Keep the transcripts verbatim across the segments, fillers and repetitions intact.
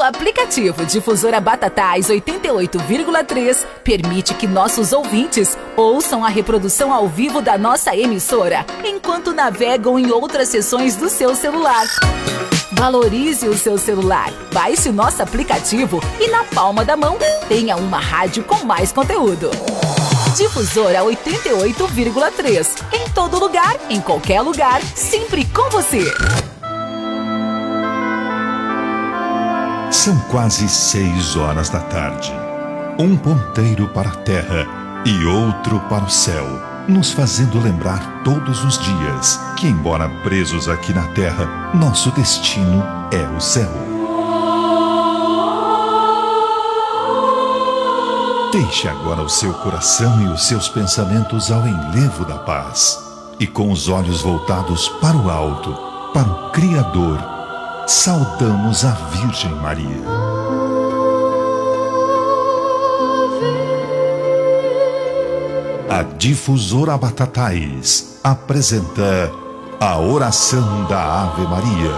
aplicativo Difusora Batatais oitenta e oito vírgula três permite que nossos ouvintes ouçam a reprodução ao vivo da nossa emissora, enquanto navegam em outras seções do seu celular. Valorize o seu celular, baixe o nosso aplicativo e na palma da mão tenha uma rádio com mais conteúdo. Difusora oitenta e oito vírgula três. Em todo lugar, em qualquer lugar, sempre com você. São quase seis horas da tarde. Um ponteiro para a terra e outro para o céu, nos fazendo lembrar todos os dias que, embora presos aqui na terra, nosso destino é o céu. Deixe agora o seu coração e os seus pensamentos ao enlevo da paz. E com os olhos voltados para o alto, para o Criador, saudamos a Virgem Maria. A Difusora Batatais apresenta a oração da Ave Maria.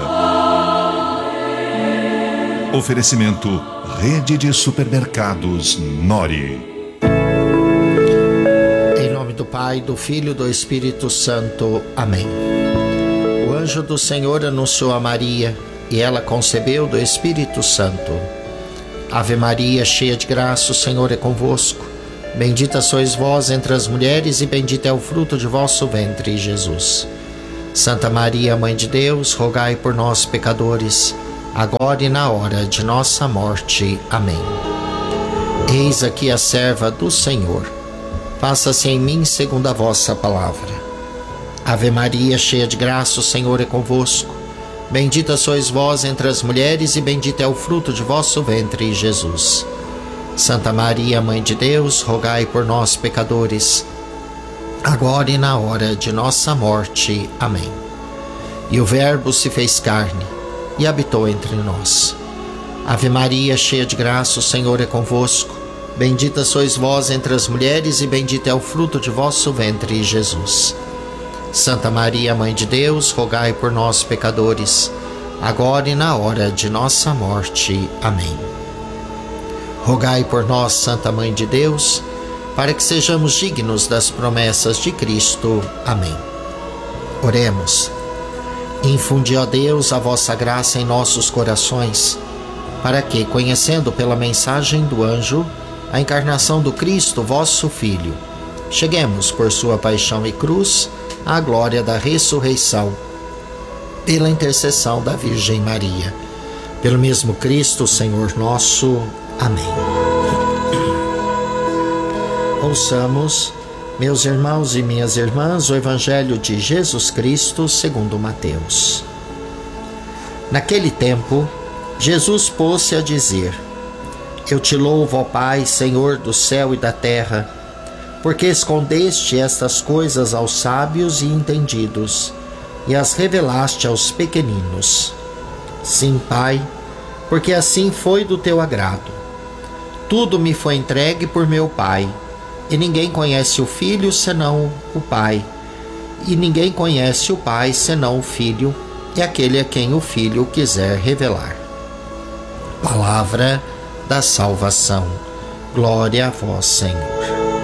Oferecimento Rede de Supermercados Nori. Em nome do Pai, do Filho e do Espírito Santo. Amém. O anjo do Senhor anunciou a Maria, e ela concebeu do Espírito Santo. Ave Maria, cheia de graça, o Senhor é convosco. Bendita sois vós entre as mulheres, e bendito é o fruto de vosso ventre, Jesus. Santa Maria, Mãe de Deus, rogai por nós, pecadores, agora e na hora de nossa morte. Amém. Eis aqui a serva do Senhor. Faça-se em mim segundo a vossa palavra. Ave Maria, cheia de graça, o Senhor é convosco. Bendita sois vós entre as mulheres, e bendito é o fruto de vosso ventre, Jesus. Santa Maria, Mãe de Deus, rogai por nós, pecadores, agora e na hora de nossa morte. Amém. E o Verbo se fez carne e habitou entre nós. Ave Maria, cheia de graça, o Senhor é convosco. Bendita sois vós entre as mulheres, e bendito é o fruto de vosso ventre, Jesus. Santa Maria, Mãe de Deus, rogai por nós, pecadores, agora e na hora de nossa morte. Amém. Rogai por nós, Santa Mãe de Deus, para que sejamos dignos das promessas de Cristo. Amém. Oremos. Infundi, ó Deus, a vossa graça em nossos corações, para que, conhecendo pela mensagem do anjo a encarnação do Cristo, vosso Filho, cheguemos por sua paixão e cruz à glória da ressurreição, pela intercessão da Virgem Maria. Pelo mesmo Cristo, Senhor nosso. Amém. Ouçamos, meus irmãos e minhas irmãs, o Evangelho de Jesus Cristo segundo Mateus. Naquele tempo, Jesus pôs-se a dizer: Eu te louvo, ó Pai, Senhor do céu e da terra, porque escondeste estas coisas aos sábios e entendidos, e as revelaste aos pequeninos. Sim, Pai, porque assim foi do teu agrado. Tudo me foi entregue por meu Pai, e ninguém conhece o Filho senão o Pai, e ninguém conhece o Pai senão o Filho, e aquele a quem o Filho quiser revelar. Palavra da salvação. Glória a vós, Senhor.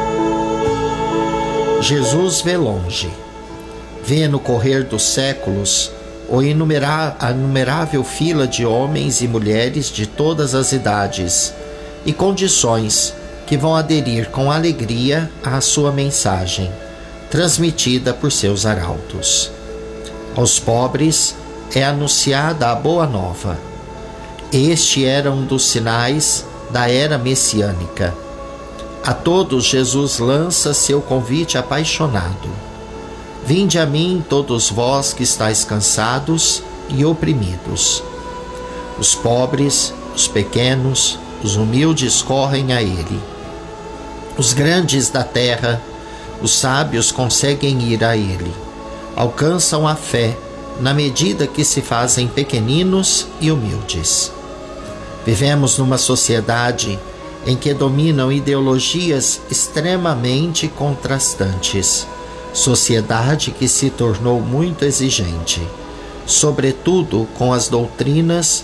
Jesus vê longe, vê no correr dos séculos o inumerá- a inumerável fila de homens e mulheres de todas as idades e condições que vão aderir com alegria à sua mensagem, transmitida por seus arautos. Aos pobres é anunciada a boa nova. Este era um dos sinais da era messiânica. A todos Jesus lança seu convite apaixonado. Vinde a mim, todos vós que estáis cansados e oprimidos. Os pobres, os pequenos, os humildes correm a ele. Os grandes da terra, os sábios conseguem ir a ele. Alcançam a fé na medida que se fazem pequeninos e humildes. Vivemos numa sociedade em que dominam ideologias extremamente contrastantes. Sociedade que se tornou muito exigente, sobretudo com as doutrinas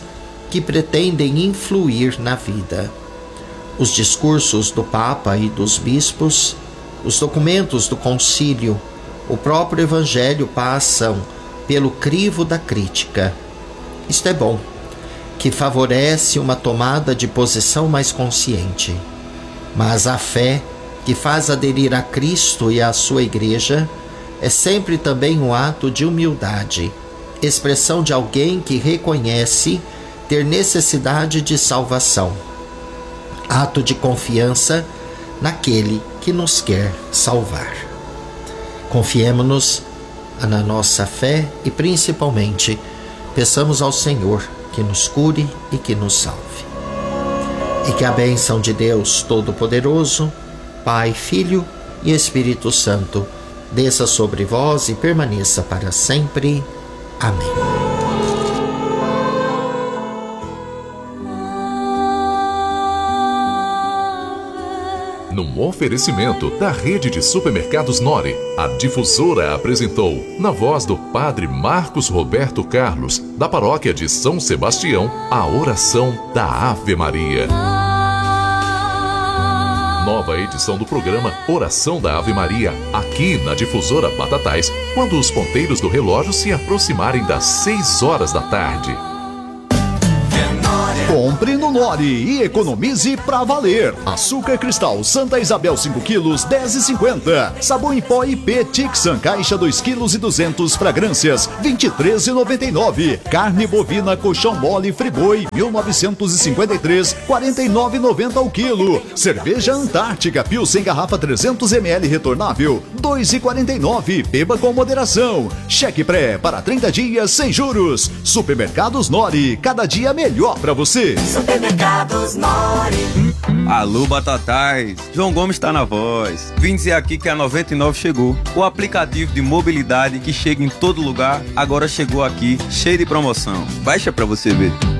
que pretendem influir na vida. Os discursos do Papa e dos bispos, os documentos do concílio, o próprio Evangelho passam pelo crivo da crítica. Isto é bom, que favorece uma tomada de posição mais consciente. Mas a fé que faz aderir a Cristo e à sua Igreja é sempre também um ato de humildade, expressão de alguém que reconhece ter necessidade de salvação, ato de confiança naquele que nos quer salvar. Confiemo-nos na nossa fé e, principalmente, peçamos ao Senhor que nos cure e que nos salve. E que a bênção de Deus Todo-Poderoso, Pai, Filho e Espírito Santo, desça sobre vós e permaneça para sempre. Amém. Num oferecimento da rede de supermercados Nori, a Difusora apresentou, na voz do Padre Marcos Roberto Carlos, da paróquia de São Sebastião, a oração da Ave Maria. Nova edição do programa Oração da Ave Maria, aqui na Difusora Batatais, quando os ponteiros do relógio se aproximarem das seis horas da tarde. Compre no Nori e economize pra valer. Açúcar cristal Santa Isabel cinco quilos, dez e cinquenta. Sabão em pó I P Tixan caixa dois quilos e duzentos fragrâncias, vinte e três e noventa e nove. Carne bovina colchão mole Friboi mil novecentos e cinquenta e três, quarenta e nove e noventa o quilo. Cerveja Antártica Pilsen garrafa trezentos mililitros retornável, dois e quarenta e nove. Beba com moderação. Cheque pré para trinta dias sem juros. Supermercados Nori, cada dia melhor pra você. Supermercados Nori. Alô, Batatais, João Gomes está na voz. Vim dizer aqui que a noventa e nove chegou. O aplicativo de mobilidade que chega em todo lugar, agora chegou aqui, cheio de promoção. Baixa pra você ver.